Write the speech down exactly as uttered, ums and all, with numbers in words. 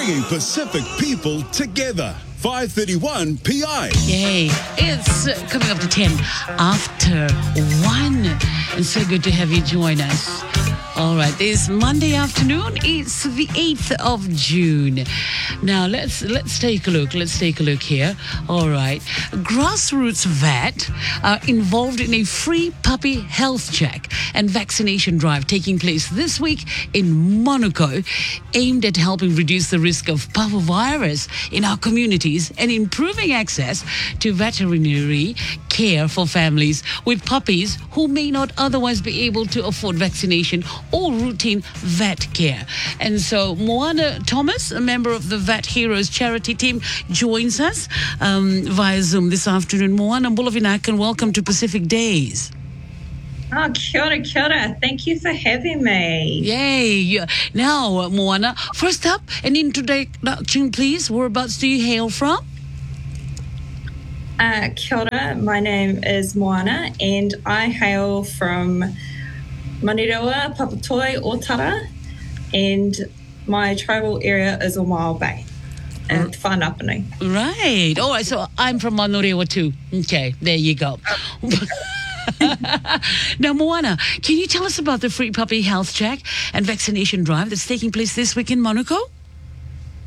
bringing Pacific people together. five thirty-one P I. Yay. It's uh, coming up to ten after one. And so good to have you join us. All right, this Monday afternoon, it's the eighth of June. Now, let's let's take a look. Let's take a look here. All right. Grassroots Vet are involved in a free puppy health check and vaccination drive taking place this week in Monaco, aimed at helping reduce the risk of parvovirus in our communities and improving access to veterinary care for families with puppies who may not otherwise be able to afford vaccination or routine vet care. And so Moana Thomas, a member of the Vet Heroes charity team, joins us um, via Zoom this afternoon. Moana Bulavinak, and welcome to Pacific Days. Oh, kia ora, kia ora. Thank you for having me. Yay. Now, Moana, first up, an introduction, please. Whereabouts do you hail from? Uh, kia ora, my name is Moana and I hail from Manurewa, Papatoi, Otara, and my tribal area is Omao Bay in Whanapani. Right. All right, so I'm from Manurewa too. Okay, there you go. Now, Moana, can you tell us about the free puppy health check and vaccination drive that's taking place this week in Monaco?